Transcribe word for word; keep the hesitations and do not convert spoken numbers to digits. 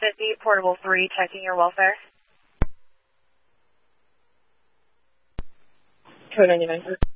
fifty, Portable three, checking your welfare. Code ninety-nine.